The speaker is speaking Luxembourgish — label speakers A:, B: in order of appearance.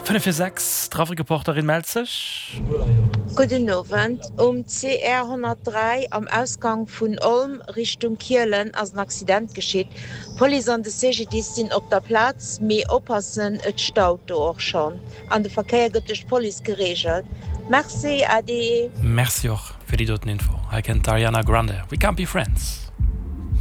A: 546 Traffikreporterin Melzech.
B: Guten Abend. CR 103 am Ausgang vun Olm Richtung Kirlen ass ein Accident geschieht. Poli an de CGD sind op der Platz, mé oppassen et staut doch schon. An de Verkehr gëtt durch Poli geregelt. Merci, ade.
A: Merci auch für die dorten Info. I can Ariana Grande. We can't be friends.